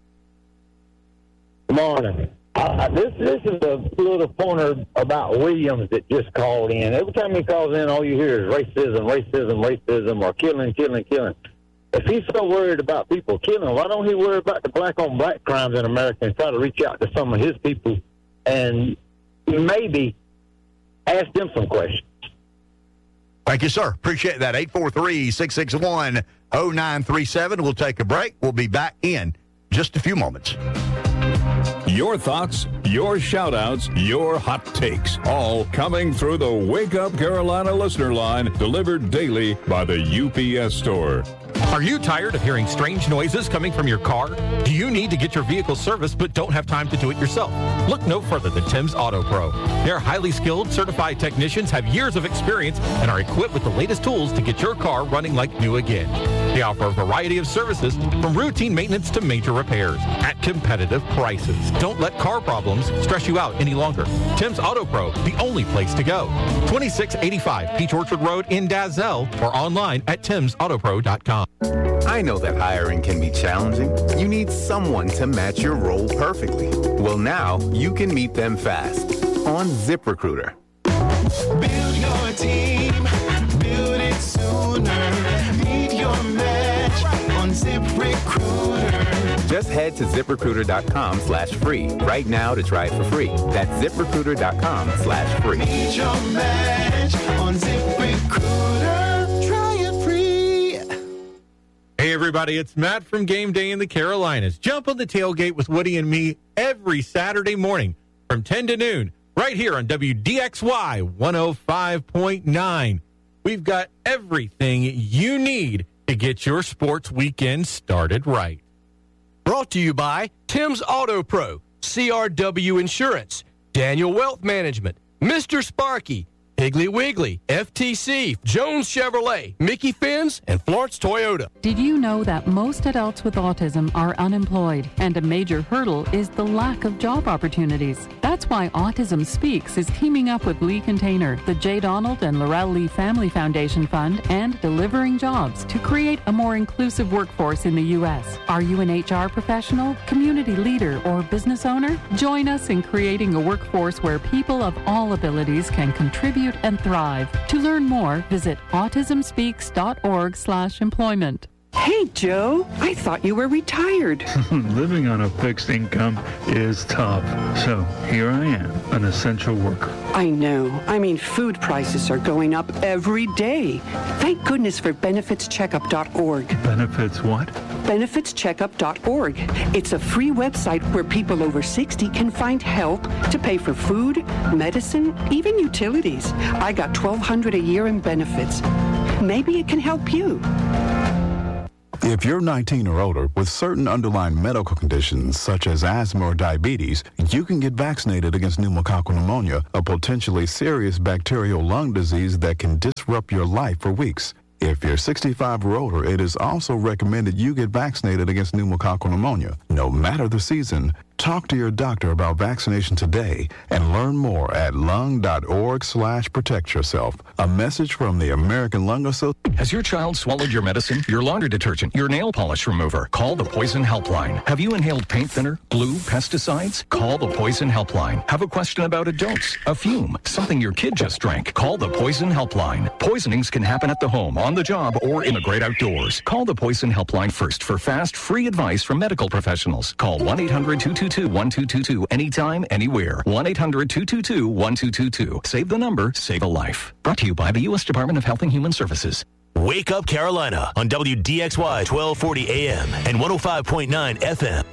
Good morning. Uh, this this is a little pointer about Williams that just called in. Every time he calls in, all you hear is racism, racism, racism, or killing, killing, killing. If he's so worried about people killing, why don't he worry about the black-on-black crimes in America and try to reach out to some of his people and maybe ask them some questions? Thank you, sir. Appreciate that. eight four three, six six one, zero nine three seven. We'll take a break. We'll be back in just a few moments. Your thoughts, your shout-outs, your hot takes, all coming through the Wake Up Carolina listener line, delivered daily by the U P S store. Are you tired of hearing strange noises coming from your car? Do you need to get your vehicle serviced but don't have time to do it yourself? Look no further than Tim's Auto Pro. Their highly skilled, certified technicians have years of experience and are equipped with the latest tools to get your car running like new again. They offer a variety of services from routine maintenance to major repairs at competitive prices. Don't let car problems stress you out any longer. Tim's Auto Pro, the only place to go. twenty-six eighty-five Peach Orchard Road in Dazzell or online at tims auto pro dot com. I know that hiring can be challenging. You need someone to match your role perfectly. Well, now you can meet them fast on ZipRecruiter. Build your team, build it sooner. Meet your match on ZipRecruiter. Just head to ZipRecruiter.com slash free right now to try it for free. That's ZipRecruiter.com slash free. Meet your match on ZipRecruiter. Try it free. Hey, everybody, it's Matt from Game Day in the Carolinas. Jump on the tailgate with Woody and me every Saturday morning from ten to noon right here on W D X Y one oh five point nine. We've got everything you need to get your sports weekend started right. Brought to you by Tim's Auto Pro, C R W Insurance, Daniel Wealth Management, Mister Sparky, Piggly Wiggly, F T C, Jones Chevrolet, Mickey Fins, and Florence Toyota. Did you know that most adults with autism are unemployed, and a major hurdle is the lack of job opportunities? That's why Autism Speaks is teaming up with Lee Container, the J. Donald and Laurel Lee Family Foundation Fund, and Delivering Jobs to create a more inclusive workforce in the U S. Are you an H R professional, community leader, or business owner? Join us in creating a workforce where people of all abilities can contribute and thrive. To learn more, visit autism speaks dot org slash employment. Hey, Joe, I thought you were retired. Living on a fixed income is tough. So here I am, an essential worker. I know. I mean, food prices are going up every day. Thank goodness for benefits checkup dot org. Benefits what? benefits checkup dot org. It's a free website where people over sixty can find help to pay for food, medicine, even utilities. I got twelve hundred dollars a year in benefits. Maybe it can help you. If you're nineteen or older with certain underlying medical conditions such as asthma or diabetes, you can get vaccinated against pneumococcal pneumonia, a potentially serious bacterial lung disease that can disrupt your life for weeks. If you're sixty-five or older, it is also recommended you get vaccinated against pneumococcal pneumonia. No matter the season, talk to your doctor about vaccination today and learn more at lung.org slash protect yourself. A message from the American Lung Association. Has your child swallowed your medicine, your laundry detergent, your nail polish remover? Call the Poison Helpline. Have you inhaled paint thinner, glue, pesticides? Call the Poison Helpline. Have a question about a dose, a fume, something your kid just drank? Call the Poison Helpline. Poisonings can happen at the home, on the job, or in the great outdoors. Call the Poison Helpline first for fast, free advice from medical professionals. Call one eight hundred two two two one two two two anytime, anywhere. one eight hundred two two two one two two two. Save the number, save a life. Brought to you by the U S Department of Health and Human Services. Wake Up Carolina on W D X Y twelve forty A M and one oh five point nine F M.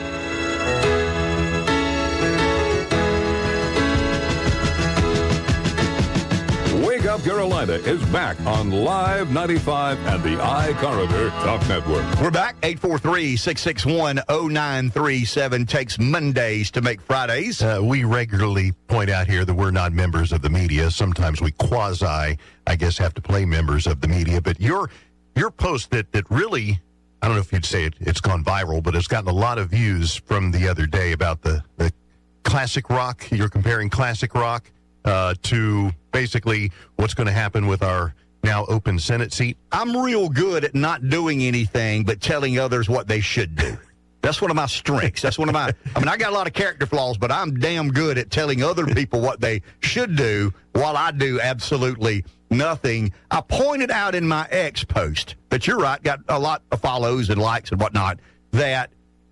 Wake Up Carolina is back on Live ninety-five and the iCorridor Talk Network. We're back. eight four three, six six one, zero nine three seven takes Mondays to make Fridays. Uh, we regularly point out here that we're not members of the media. Sometimes we quasi, I guess, have to play members of the media. But your your post that, that really, I don't know if you'd say it, it's gone viral, but it's gotten a lot of views from the other day about the, the classic rock. You're comparing classic rock uh, to basically what's going to happen with our now open Senate seat. I'm real good at not doing anything but telling others what they should do. That's one of my strengths. That's one of my, I mean, I got a lot of character flaws, but I'm damn good at telling other people what they should do while I do absolutely nothing. I pointed out in my X post, but you're right, got a lot of follows and likes and whatnot, that,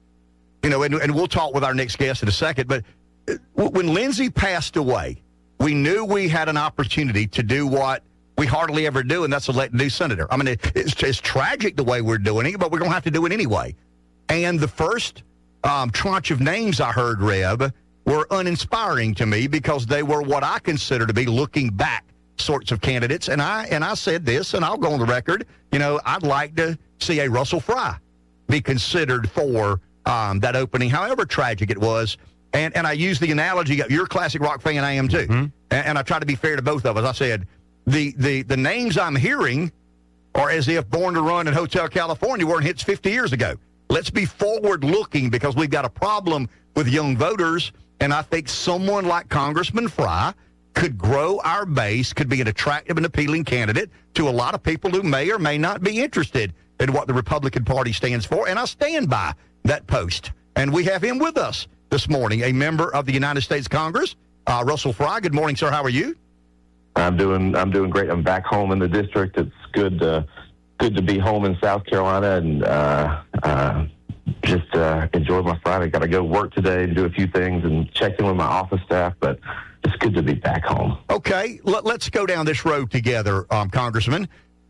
you know, and, and we'll talk with our next guest in a second, but when Lindsey passed away, we knew we had an opportunity to do what we hardly ever do, and that's elect a new senator. I mean, it, it's, it's tragic the way we're doing it, but we're going to have to do it anyway. And the first um, tranche of names I heard, Reb, were uninspiring to me because they were what I consider to be looking back sorts of candidates. And I and I said this, and I'll go on the record, you know, I'd like to see a Russell Fry be considered for um, that opening, however tragic it was. And and I use the analogy, you're a classic rock fan, I am too. Mm-hmm. And, and I try to be fair to both of us. I said, the, the, the names I'm hearing are as if Born to Run and Hotel California weren't hits fifty years ago. Let's be forward-looking because we've got a problem with young voters, and I think someone like Congressman Fry could grow our base, could be an attractive and appealing candidate to a lot of people who may or may not be interested in what the Republican Party stands for, and I stand by that post. And we have him with us this morning, a member of the United States Congress, uh, Russell Fry. Good morning, sir. How are you? I'm doing I'm doing great. I'm back home in the district. It's good to, good to be home in South Carolina and uh, uh, just uh, enjoy my Friday. Got to go work today and do a few things and check in with my office staff, but it's good to be back home. Okay, Let, let's go down this road together, um, Congressman.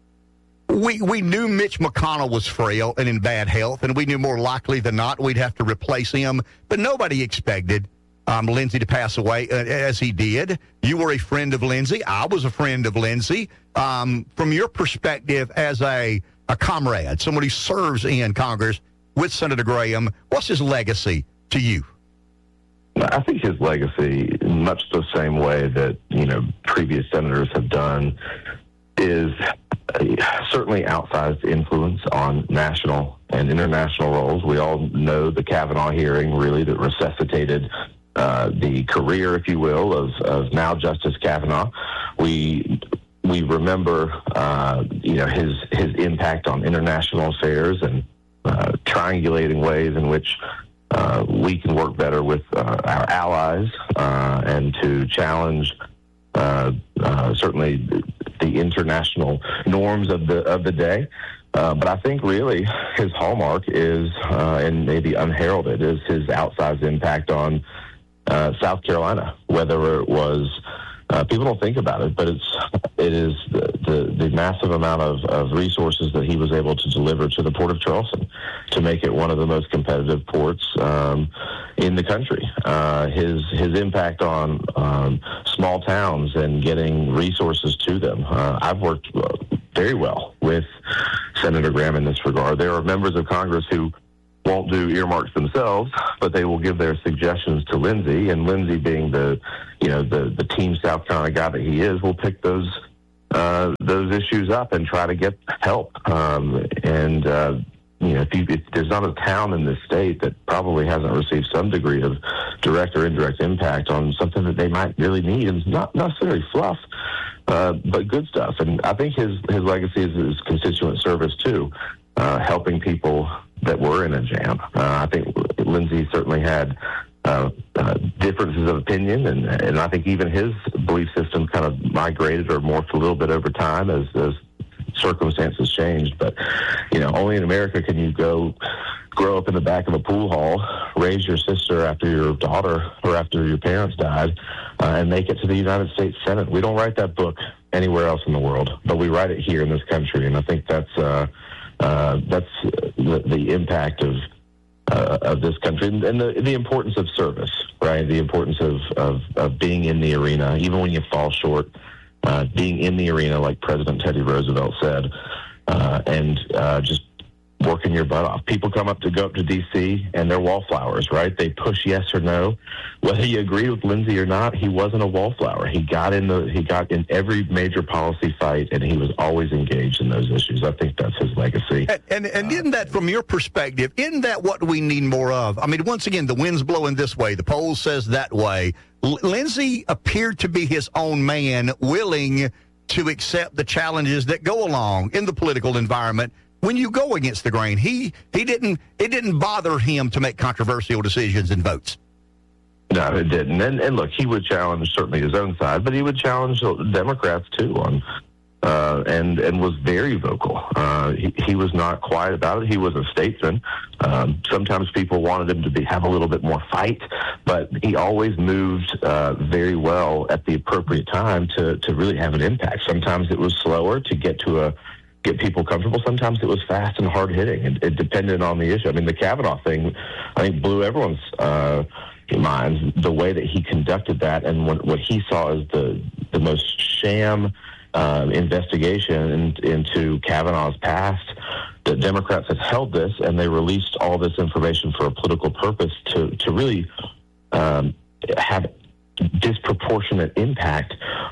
We we knew Mitch McConnell was frail and in bad health, and we knew more likely than not we'd have to replace him, but nobody expected um, Lindsey to pass away uh, as he did. You were a friend of Lindsey. I was a friend of Lindsey. Um, from your perspective as a, a comrade, someone who serves in Congress with Senator Graham, what's his legacy to you? I think his legacy, much the same way that, you know, previous senators have done, is certainly outsized influence on national and international roles. We all know the Kavanaugh hearing really that resuscitated uh, the career, if you will, of, of now Justice Kavanaugh. We we remember, uh, you know, his his impact on international affairs and uh, triangulating ways in which uh, we can work better with uh, our allies uh, and to challenge uh, uh, certainly the international norms of the of the day. Uh, but I think really his hallmark is, uh, and maybe unheralded, is his outsized impact on uh, South Carolina. Whether it was, uh, people don't think about it, but it's it is the, the, the massive amount of, of resources that he was able to deliver to the Port of Charleston to make it one of the most competitive ports um, in the country. Uh, his his impact on um, small towns and getting resources to them. Uh, I've worked very well with Senator Graham in this regard. There are members of Congress who won't do earmarks themselves, but they will give their suggestions to Lindsey, and Lindsey, being the, you know, the, the Team South Carolina guy that he is, will pick those uh, those issues up and try to get help. Um, and uh, you know, if, you, if there's not a town in this state that probably hasn't received some degree of direct or indirect impact on something that they might really need, and not necessarily fluff, uh, but good stuff. And I think his his legacy is his constituent service too, uh, helping people that were in a jam. Uh, I think Lindsey certainly had uh, uh, differences of opinion, and, and I think even his belief system kind of migrated or morphed a little bit over time as, as circumstances changed. But, you know, only in America can you go grow up in the back of a pool hall, raise your sister after your daughter or after your parents died, uh, and make it to the United States Senate. We don't write that book anywhere else in the world, but we write it here in this country, and I think that's uh, uh, that's the, the impact of uh, of this country, and, and the the importance of service, right? The importance of, of, of being in the arena, even when you fall short. Uh, being in the arena, like President Teddy Roosevelt said, uh, and uh, just working your butt off. People come up to go up to D C and they're wallflowers, right? They push yes or no. Whether you agree with Lindsey or not, he wasn't a wallflower. He got in the he got in every major policy fight, and he was always engaged in those issues. I think that's his legacy. And and, and isn't that, from your perspective, isn't that what we need more of? I mean, once again, the wind's blowing this way, the poll says that way. L- Lindsey appeared to be his own man, willing to accept the challenges that go along in the political environment when you go against the grain. He he didn't it didn't bother him to make controversial decisions and votes. No, it didn't. And, and look, he would challenge certainly his own side, but he would challenge Democrats too, on uh, and and was very vocal. Uh, he, he was not quiet about it. He was a statesman. Um, sometimes people wanted him to be have a little bit more fight, but he always moved uh, very well at the appropriate time to to really have an impact. Sometimes it was slower to get to a get people comfortable. Sometimes it was fast and hard hitting. It, it depended on the issue. I mean, the Kavanaugh thing, I think, blew everyone's uh, minds, the way that he conducted that, and what, what he saw as the the most sham uh, investigation in, into Kavanaugh's past. The Democrats had held this, and they released all this information for a political purpose to to really um, have disproportionate impact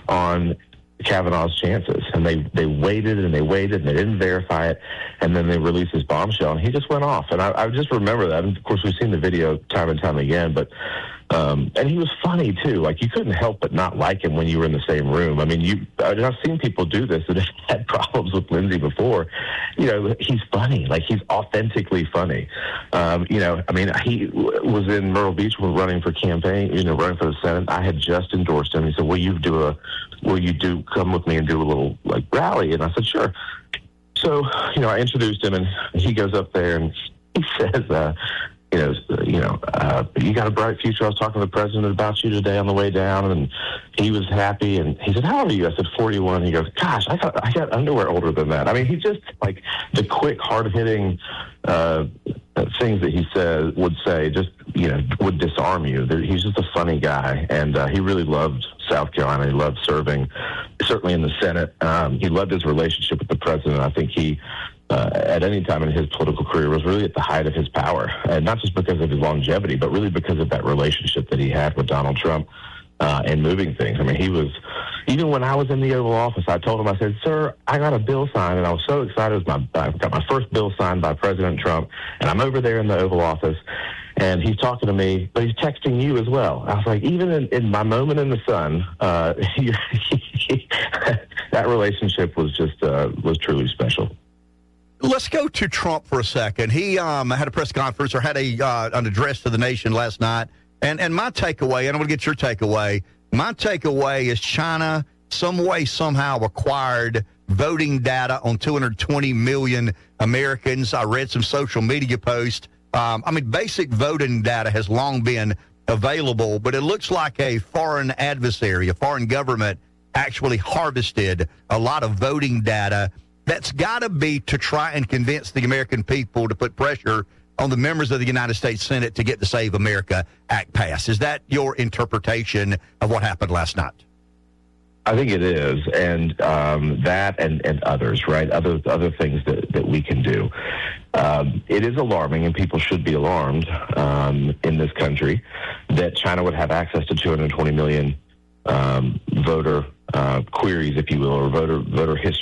on Kavanaugh's chances. And they, they waited and they waited and they didn't verify it, and then they released his bombshell, and he just went off. And I, I just remember that. And of course, we've seen the video time and time again, but um, and he was funny too. Like, you couldn't help but not like him when you were in the same room. I mean, you I've seen people do this that have had problems with Lindsey before. You know, he's funny. Like, he's authentically funny. Um, you know, I mean, he w- was in Myrtle Beach running for campaign, you know, running for the Senate. I had just endorsed him. He said, "Will you do a, will you do come with me and do a little like rally?" And I said, "Sure." So, you know, I introduced him, and he goes up there and he says, uh, you know, you know, uh, you got a bright future. I was talking to the president about you today on the way down, and he was happy. And he said, "How old are you?" I said, forty-one. He goes, "Gosh, I got I got underwear older than that." I mean, he just, like, the quick, hard-hitting uh, things that he said would say just, you know, would disarm you. He's just a funny guy, and uh, he really loved South Carolina. He loved serving, certainly in the Senate. Um, he loved his relationship with the president. I think he, uh, at any time in his political career, was really at the height of his power, and not just because of his longevity, but really because of that relationship that he had with Donald Trump uh, and moving things. I mean, he was, even when I was in the Oval Office, I told him, I said, "Sir, I got a bill signed," and I was so excited. It was my, I got my first bill signed by President Trump, and I'm over there in the Oval Office, and he's talking to me, but he's texting you as well. I was like, even in, in my moment in the sun, uh, that relationship was just uh, was truly special. Let's go to Trump for a second. He um, had a press conference or had a uh, an address to the nation last night, and and my takeaway, and I'm going to get your takeaway. My takeaway is China, some way, somehow, acquired voting data on two hundred twenty million Americans. I read some social media posts. Um, I mean, basic voting data has long been available, but it looks like a foreign adversary, a foreign government, actually harvested a lot of voting data. That's got to be to try and convince the American people to put pressure on the members of the United States Senate to get the Save America Act passed. Is that your interpretation of what happened last night? I think it is, and um, that and, and others, right? Other other things that, that we can do. Um, it is alarming, and people should be alarmed um, in this country that China would have access to two hundred twenty million um, voter uh, queries, if you will, or voter voter history.